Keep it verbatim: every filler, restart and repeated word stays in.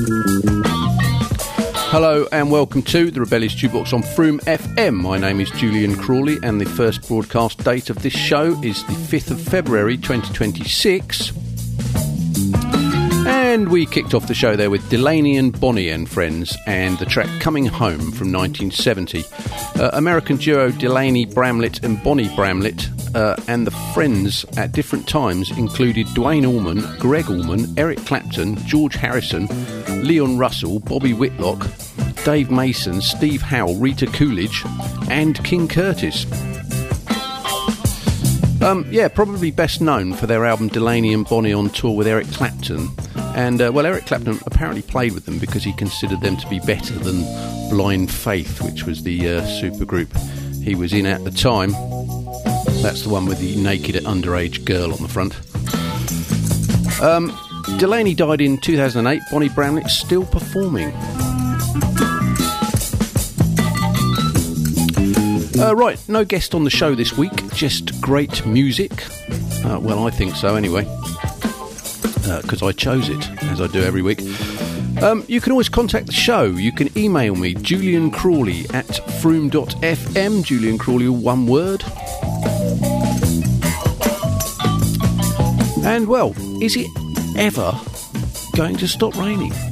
Hello and welcome to the Rebellious Jukebox on Froome F M. My name is Julian Crawley and the first broadcast date of this show is the fifth of February twenty twenty-six. And we kicked off the show there with Delaney and Bonnie and Friends and the track Coming Home from nineteen seventy. Uh, American duo Delaney Bramlett and Bonnie Bramlett uh, and the Friends at different times included Duane Allman, Greg Allman, Eric Clapton, George Harrison, Leon Russell, Bobby Whitlock, Dave Mason, Steve Howe, Rita Coolidge and King Curtis. Um, yeah, probably best known for their album Delaney and Bonnie on tour with Eric Clapton. And, uh, well, Eric Clapton apparently played with them because he considered them to be better than Blind Faith, which was the uh, supergroup he was in at the time. That's the one with the naked underage girl on the front. Um, Delaney died in two thousand eight. Bonnie Bramlett still performing. Uh, right, no guest on the show this week, just great music. Uh, well, I think so anyway. Because uh, I chose it, as I do every week. Um, you can always contact the show. You can email me, Julian Crawley at froome dot f m. Julian Crawley, all one word. And, well, is it ever going to stop raining?